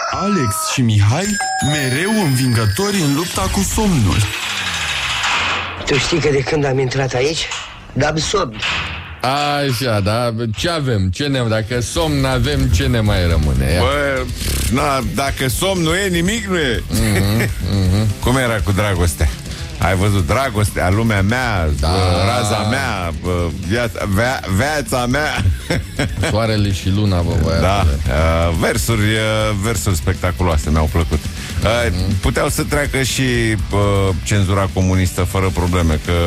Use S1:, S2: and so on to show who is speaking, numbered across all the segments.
S1: Alex și Mihai, mereu învingători în lupta cu somnul.
S2: Tu știi că de când am intrat aici, dam somn.
S3: Așa, da, ce avem? Dacă somn avem, ce ne mai rămâne?
S4: Bă, dacă somn nu e, nimic nu e. Cum era cu dragostea? Ai văzut dragoste, lumea mea, da. Raza mea, viața mea.
S3: Soarele și luna, bă,
S4: da, versuri spectaculoase, mi-au plăcut. Puteau să treacă și cenzura comunistă fără probleme, că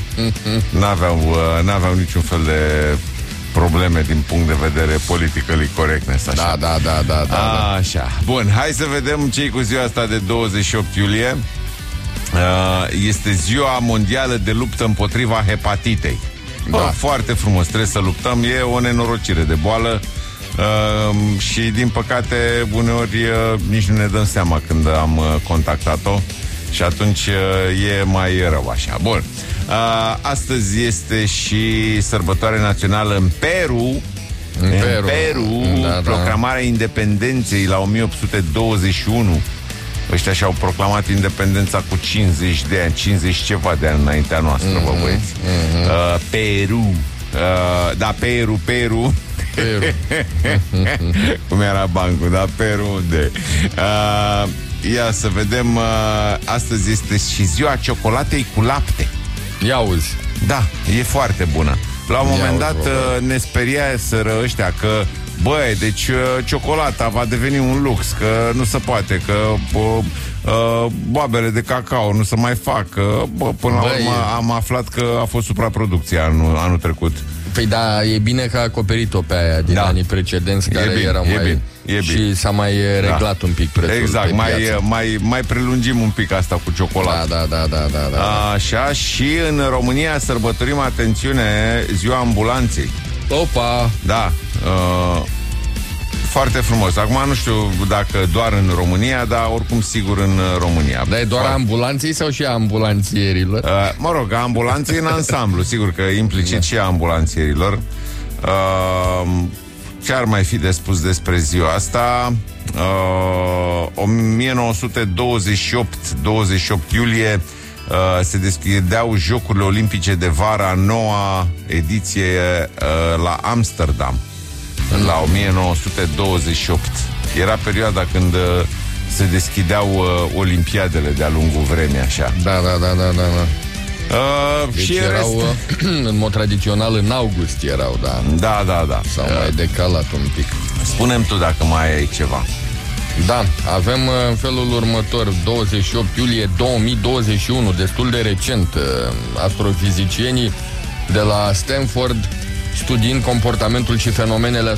S4: n-aveau niciun fel de probleme din punct de vedere politically correctness, așa.
S3: Da.
S4: Așa. Bun, hai să vedem ce-i cu ziua asta de 28 iulie. Este ziua mondială de luptă împotriva hepatitei. Foarte frumos, trebuie să luptăm. E o nenorocire de boală și din păcate uneori nici nu ne dăm seama când am contactat-o și atunci e mai rău așa. Bun. Astăzi este și sărbătoare națională în Peru. În Peru, proclamarea independenței la 1821. Ăștia și-au proclamat independența cu 50 de ani, 50 ceva de ani înaintea noastră, bă, băieți. Peru. Peru. Cum era bancul, da? Peru unde? Ia să vedem. Astăzi este și ziua ciocolatei cu lapte.
S3: Ia auzi.
S4: Da, e foarte bună. La un moment dat ne speriaseră ăștia că băi, deci ciocolata va deveni un lux, că nu se poate, că boabele de cacao nu se mai fac. Până la urmă am aflat că a fost supraproducție anul trecut.
S3: Păi da, e bine că a acoperit-o pe aia din anii precedenți, care era mai... Și s-a mai reglat un pic prețul.
S4: Exact, mai prelungim un pic asta cu ciocolată.
S3: Da.
S4: Așa, și în România sărbătorim, atențiune, ziua ambulanței.
S3: Opa!
S4: Da. Foarte frumos. Acum nu știu dacă doar în România, dar oricum sigur în România.
S3: Dar e doar ambulanții sau și ambulanțierilor?
S4: Mă rog, ambulanții în ansamblu. Sigur că implicit și ambulanțierilor. Ce ar mai fi de spus despre ziua asta? 1928 iulie se deschideau Jocurile Olimpice de Vară, a noua ediție la Amsterdam. La 1928. Era perioada când se deschideau olimpiadele de-a lungul vremii, așa.
S3: Da. Deci
S4: și
S3: erau, în mod tradițional, în august erau, da.
S4: Da.
S3: S-au mai decalat un pic.
S4: Spune-mi tu dacă mai ai ceva.
S3: Da, avem în felul următor, 28 iulie 2021, destul de recent, astrofizicienii de la Stanford, studiind comportamentul și fenomenele